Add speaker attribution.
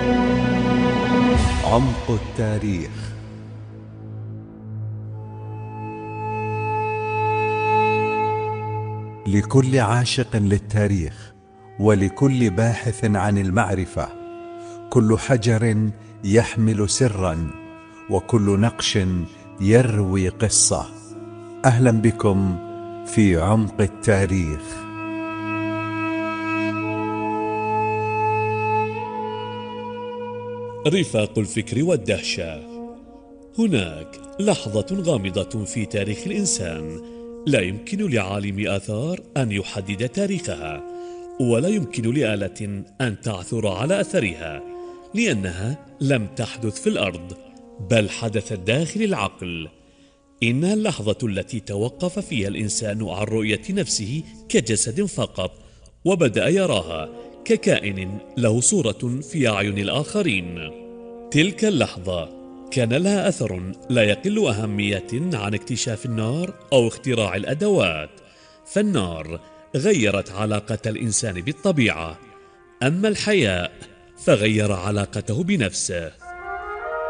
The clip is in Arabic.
Speaker 1: عمق التاريخ. لكل عاشق للتاريخ ولكل باحث عن المعرفة، كل حجر يحمل سرا وكل نقش يروي قصة. أهلا بكم في عمق التاريخ.
Speaker 2: رفاق الفكر والدهشة. هناك لحظة غامضة في تاريخ الإنسان لا يمكن لعالم آثار أن يحدد تاريخها، ولا يمكن لآلة أن تعثر على أثرها، لأنها لم تحدث في الأرض بل حدثت داخل العقل. إنها اللحظة التي توقف فيها الإنسان عن رؤية نفسه كجسد فقط، وبدأ يراها ككائن له صورة في أعين الآخرين. تلك اللحظة كان لها أثر لا يقل أهمية عن اكتشاف النار أو اختراع الأدوات، فالنار غيرت علاقة الإنسان بالطبيعة، أما الحياء فغير علاقته بنفسه.